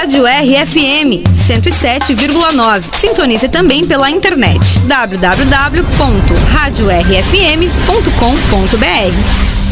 Rádio RFM 107,9. Sintonize também pela internet www.radiorfm.com.br.